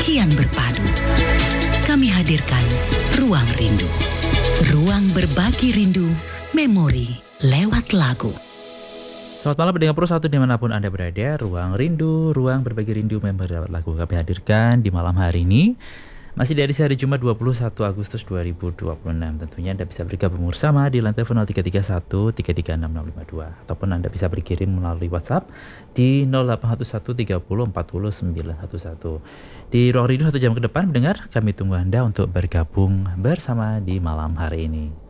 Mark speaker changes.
Speaker 1: kian berpadu. Kami hadirkan Ruang Rindu. Ruang berbagi rindu, memori lewat lagu.
Speaker 2: Selamat malam pendengar Pro 1 dimanapun Anda berada. Ruang Rindu, ruang berbagi rindu, memori lewat lagu kami hadirkan di malam hari ini. Masih dari hari Jumat 21 Agustus 2026. Tentunya Anda bisa bergabung bersama di lantai telepon 0331 336652 ataupun Anda bisa berkirim melalui WhatsApp di 0811 30 40 911. Di Ruang Rindu 1 jam ke depan, mendengar kami tunggu Anda untuk bergabung bersama di malam hari ini.